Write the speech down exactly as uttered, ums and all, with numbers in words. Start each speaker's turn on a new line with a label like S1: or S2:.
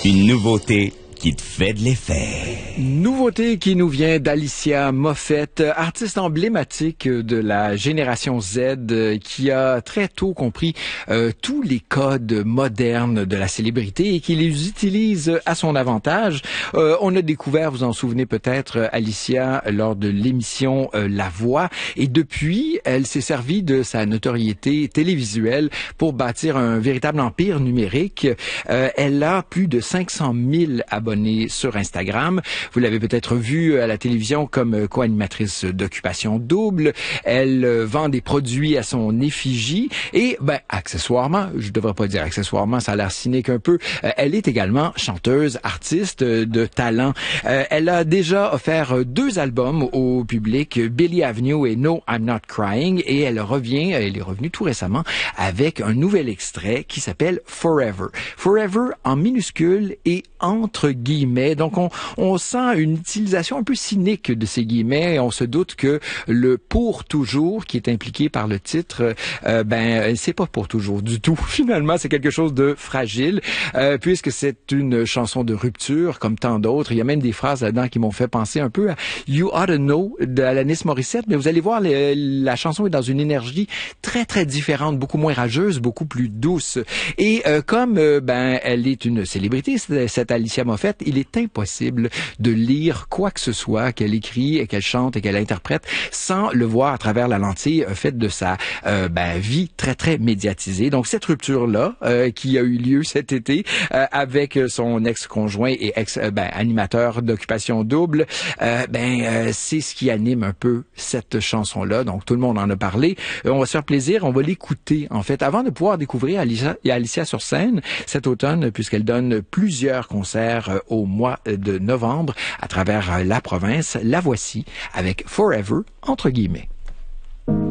S1: Une nouveauté qui te fait de l'effet.
S2: Nouveauté qui nous vient d'Alicia Moffett, artiste emblématique de la génération Z, qui a très tôt compris euh, tous les codes modernes de la célébrité et qui les utilise à son avantage. Euh, on a découvert, vous en souvenez peut-être, Alicia lors de l'émission euh, La Voix, et depuis, elle s'est servie de sa notoriété télévisuelle pour bâtir un véritable empire numérique. Euh, elle a plus de cinq cent mille abonnés sur Instagram. Vous l'avez peut-être vu à la télévision comme co-animatrice d'Occupation Double. Elle vend des produits à son effigie et, ben, accessoirement, je devrais pas dire accessoirement, ça a l'air cynique un peu, euh, elle est également chanteuse, artiste de talent. Euh, elle a déjà offert deux albums au public, Billy Avenue et No I'm Not Crying, et elle revient, elle est revenue tout récemment avec un nouvel extrait qui s'appelle Forever. Forever en minuscule et entre guillemets. Donc, on, on sent une utilisation un peu cynique de ces guillemets. On se doute que le pour toujours qui est impliqué par le titre, euh, ben, c'est pas pour toujours du tout. Finalement, c'est quelque chose de fragile, euh, puisque c'est une chanson de rupture, comme tant d'autres. Il y a même des phrases là-dedans qui m'ont fait penser un peu à You Ought to Know de Alanis Morissette, mais vous allez voir, les, la chanson est dans une énergie très, très différente, beaucoup moins rageuse, beaucoup plus douce. Et euh, comme euh, ben, elle est une célébrité, cette Alicia Moffett, il est impossible de lire quoi que ce soit qu'elle écrit et qu'elle chante et qu'elle interprète sans le voir à travers la lentille euh, faite de sa euh, ben, vie très, très médiatisée. Donc, cette rupture-là, euh, qui a eu lieu cet été euh, avec son ex-conjoint et ex-animateur euh, ben, d'Occupation Double, euh, ben euh, c'est ce qui anime un peu cette chanson-là. Donc, tout le monde en a parlé. Euh, on va se faire plaisir, on va l'écouter, en fait, avant de pouvoir découvrir Alicia, Alicia sur scène cet automne, puisqu'elle donne plusieurs concerts euh, au mois de novembre à travers la province. La voici avec Forever, entre guillemets.